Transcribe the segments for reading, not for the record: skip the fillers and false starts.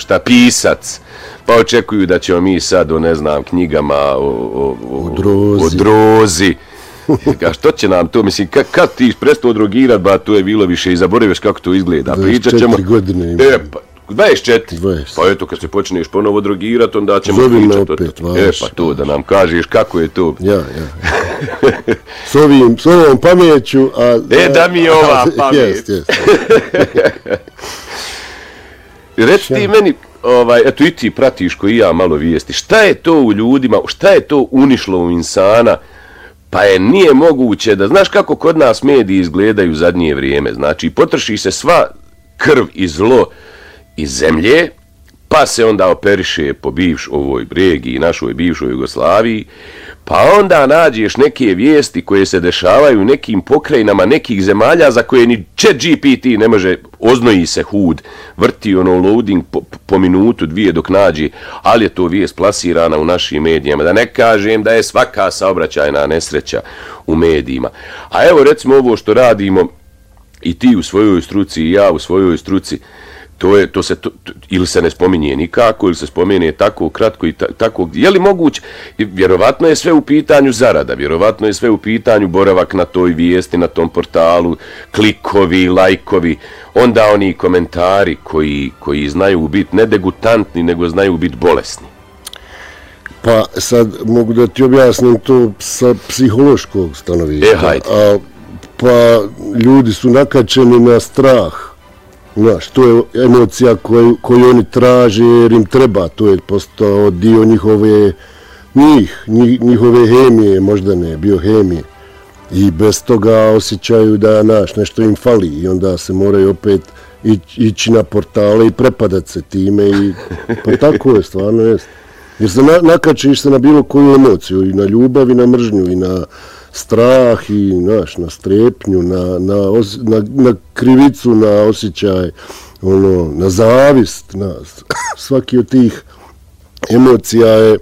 šta, pisac, pa očekuju da ćemo mi sad o, ne znam, knjigama o drozi. A što će nam to, mislim, kad ti prestao drogirat, ba, to je bilo više i zaboraviš kako to izgleda. 24 godine ima. 24. Pa eto, kad se počneš ponovo drogirat, onda ćemo pričati opet, o to. Pa to, da nam kažeš kako je to. Ja. S ovom pameću, a... da mi je ova pamet. Jest. Reci ti meni, eto i ti pratiš koji ja malo vijesti, šta je to u ljudima, šta je to unišlo u insana, pa nije moguće da, znaš kako kod nas mediji izgledaju zadnje vrijeme, znači potroši se sva krv i zlo iz zemlje, pa se onda operiše po ovoj regiji, našoj bivšoj Jugoslaviji, pa onda nađeš neke vijesti koje se dešavaju u nekim pokrajinama nekih zemalja za koje ni ChatGPT ne može, oznoji se hud, vrti loading po minutu, dvije dok nađe, ali je to vijest plasirana u našim medijama. Da ne kažem da je svaka saobraćajna nesreća u medijima. A evo recimo ovo što radimo i ti u svojoj struci i ja u svojoj struci, to se ili se ne spominje nikako, ili se spomene tako kratko i tako, je li moguće? Vjerovatno je sve u pitanju zarada, vjerovatno je sve u pitanju boravak na toj vijesti, na tom portalu, klikovi, lajkovi, onda oni komentari koji znaju biti ne degutantni, nego znaju biti bolesni. Pa sad mogu da ti objasnim to sa psihološkog stanovišta. Hajde. Pa ljudi su nakačeni na strah. Znaš, to je emocija koju oni traže jer im treba, to je postao dio njihove hemije, možda ne, biohemije. I bez toga osjećaju da nešto im fali i onda se moraju opet ići na portale i prepadat se time. Pa tako je, stvarno jest. Jer se nakačiš se na bilo koju emociju, i na ljubav, i na mržnju, i na strah, i na strepnju, na krivicu, na osjećaj, na zavist. Svaki od tih emocija je,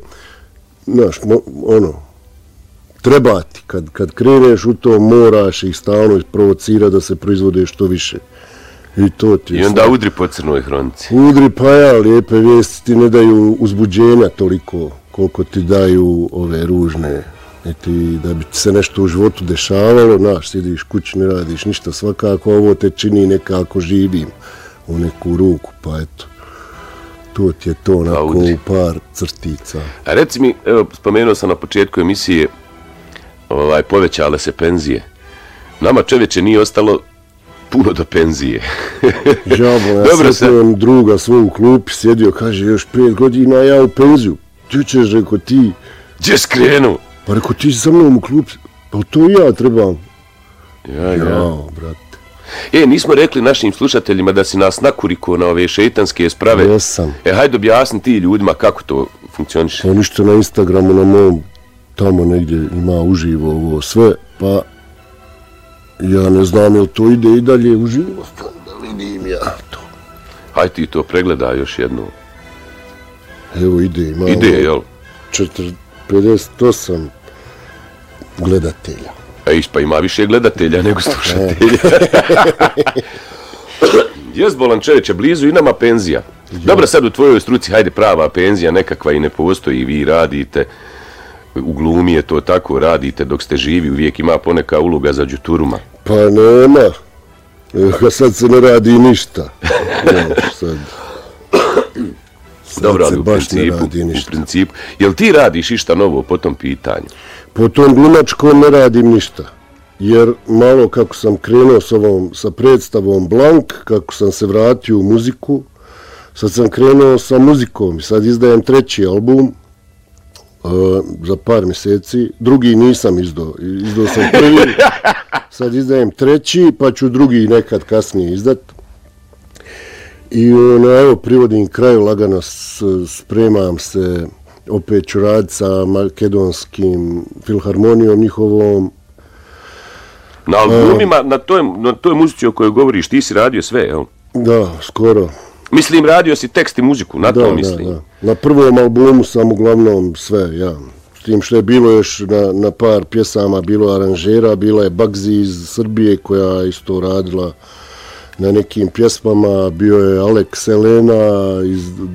trebati. Kad kreneš u to, moraš ih stalno provocirati da se proizvode što više. I onda udri po crnoj hronici. Udri, pa lijepe vijesti ti ne daju uzbuđenja toliko koliko ti daju ove ružne. Da bi se nešto u životu dešavalo, sidiš kući, ne radiš ništa, svakako ovo te čini nekako živim u neku ruku, pa eto. To ti je to onako u par crtica. A reci mi, evo, spomenuo sam na početku emisije, povećale se penzije. Nama čovječe nije ostalo puno do penzije. Žabo, ja sretnujem druga svog u klupi, sjedio, kaže, još 5 godina ja u penziju. Ti ćeš, reko, ti... Gdje skrenu? Pa reko, ti si sa mnom u klupi, pa to i ja trebam. Ja. Brate. Nismo rekli našim slušateljima da si nas nakuriko na ove šeitanske sprave. Jesam. Hajde objasni ti ljudima kako to funkcioniše. Pa ništa na Instagramu, na mom, tamo negdje ima uživo ovo sve, pa ja ne znam jel to ide i dalje uživo, da vidim ja to. Hajde ti to pregledaj još jedno. Evo ide, ima ide, jel? 58 gledatelja. Pa ima više gledatelja nego slušatelja. Jes bolan čovječe, blizu i nama penzija. Dobro, sad u tvojoj struci, hajde, prava penzija nekakva i ne postoji, vi radite, u glumi je to tako, radite dok ste živi, uvijek ima poneka uloga za đuturuma. Pa nema, sad se ne radi ništa. Dobro, ali u principu, jel ti radiš išta novo po tom pitanju? Po tom glumačkom ne radim ništa, jer malo kako sam krenuo sa predstavom Blank, kako sam se vratio u muziku, sad sam krenuo sa muzikom i sad izdajem 3. album za par mjeseci, drugi nisam izdao sam prvi, sad izdajem 3, pa ću drugi nekad kasnije izdat. I evo, privodim kraju, lagano spremam se, opet ću raditi sa makedonskim filharmonijom njihovom. Na albumima, na toj muzici o kojoj govoriš, ti si radio sve, jel? Da, skoro. Mislim, radio si tekst i muziku, na to mislim. Da. Na prvom albumu sam uglavnom sve, ja. S tim što je bilo još na par pjesama, bilo aranžera, bila je Bagzi iz Srbije koja isto radila na nekim pjesmama, bio je Alex Elena iz